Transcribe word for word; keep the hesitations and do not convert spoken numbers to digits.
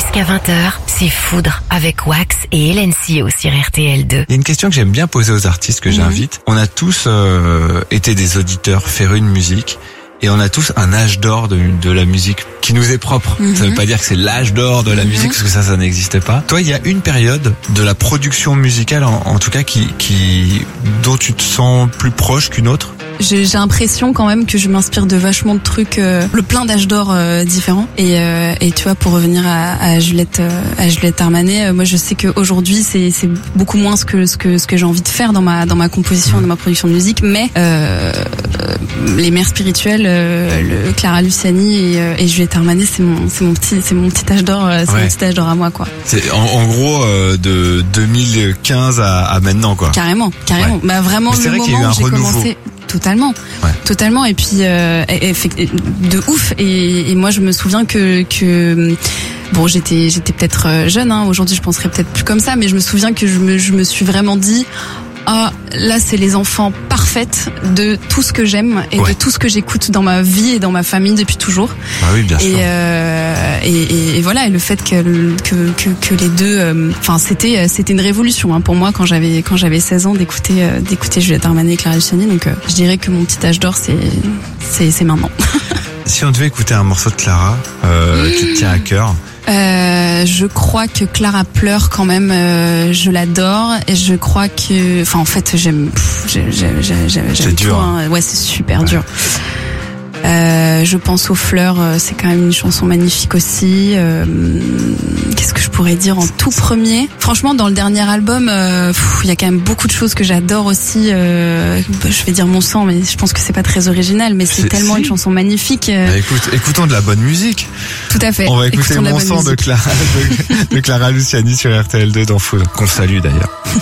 jusqu'à vingt heures, c'est Foudre avec Wax et Hélène Sio sur R T L deux. Il y a une question que j'aime bien poser aux artistes que mmh. j'invite. On a tous euh, été des auditeurs férus de musique. Et on a tous un âge d'or de, de la musique qui nous est propre. Mm-hmm. Ça veut pas dire que c'est l'âge d'or de la mm-hmm. musique, parce que ça, ça n'existe pas. Toi, il y a une période de la production musicale, en, en tout cas, qui, qui, dont tu te sens plus proche qu'une autre? J'ai, j'ai l'impression quand même que je m'inspire de vachement de trucs, euh, le plein d'âges d'or euh, différents. Et, euh, et tu vois, pour revenir à, à Juliette, euh, à Juliette Armanet, euh, moi je sais qu'aujourd'hui c'est, c'est beaucoup moins ce que ce que ce que j'ai envie de faire dans ma dans ma composition, mmh. dans ma production de musique. Mais euh, euh, les mères spirituelles, euh, le Clara Luciani et, euh, et Juliette Armanet, c'est mon c'est mon petit c'est mon petit âge d'or, euh, c'est ouais. mon petit âge d'or à moi, quoi. C'est en, en gros euh, de deux mille quinze à, à maintenant, quoi. Carrément, carrément. Ouais. Bah vraiment le moment où j'ai renouveau. commencé. Totalement, ouais. totalement, et puis euh, de ouf. Et, et moi, je me souviens que que bon, j'étais j'étais peut-être jeune. Hein, aujourd'hui, je penserais peut-être plus comme ça, mais je me souviens que je me je me suis vraiment dit. Ah, là, c'est les enfants parfaites de tout ce que j'aime et ouais. de tout ce que j'écoute dans ma vie et dans ma famille depuis toujours. Ah oui, bien et, sûr. Euh, et, et, et voilà, et le fait que que que, que les deux, enfin, euh, c'était c'était une révolution hein, pour moi quand j'avais quand j'avais seize ans d'écouter euh, d'écouter Juliette Armanet et Clara Luciani. Donc, euh, je dirais que mon petit âge d'or, c'est c'est c'est maintenant. Si on devait écouter un morceau de Clara euh, mmh. qui te tient à cœur. Euh, je crois que Clara pleure quand même. Euh, je l'adore et je crois que, enfin en fait j'aime, j'aime, j'aime, j'aime, j'aime c'est tout. dur. Hein. Ouais, c'est super ouais. dur. Euh, je pense aux fleurs, c'est quand même une chanson magnifique aussi. Euh, qu'est-ce que je pourrais dire en tout premier? Franchement, dans le dernier album, euh, il y a quand même beaucoup de choses que j'adore aussi. Euh, je vais dire Mon sang, mais je pense que c'est pas très original, mais c'est, c'est tellement si. une chanson magnifique. Bah, écoute, écoutons de la bonne musique. Tout à fait. On va écouter Mon sang de Clara, de, de Clara Luciani sur R T L deux dans Foudre, qu'on salue d'ailleurs.